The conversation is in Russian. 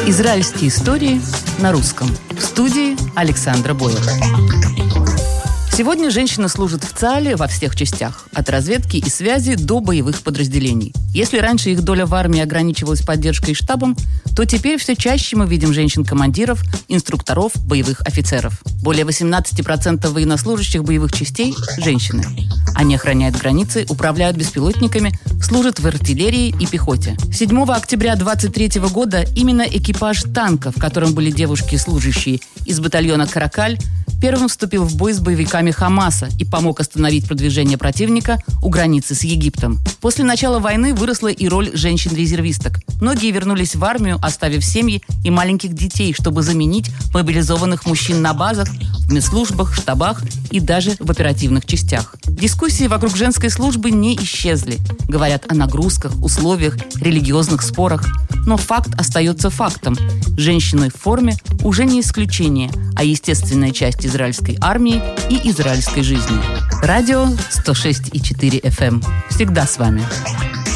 Израильские истории на русском. В студии Александра Боева. Сегодня женщина служит в ЦААЛе во всех частях, от разведки и связи до боевых подразделений. Если раньше их доля в армии ограничивалась поддержкой и штабом, то теперь все чаще мы видим женщин-командиров, инструкторов, боевых офицеров. Более 18% военнослужащих боевых частей – женщины. Они охраняют границы, управляют беспилотниками, служат в артиллерии и пехоте. 7 октября 2023 года именно экипаж танка, в котором были девушки-служащие из батальона «Каракаль», первым вступил в бой с боевиками Хамаса и помог остановить продвижение противника у границы с Египтом. После начала войны выросла и роль женщин-резервисток. Многие вернулись в армию, оставив семьи и маленьких детей, чтобы заменить мобилизованных мужчин на базах, в медслужбах, штабах и даже в оперативных частях. Дискуссии вокруг женской службы не исчезли. Говорят о нагрузках, условиях, религиозных спорах. Но факт остается фактом. Женщины в форме уже не исключение, а естественная часть израильской армии и израильской жизни. Радио 106,4 FM. Всегда с вами.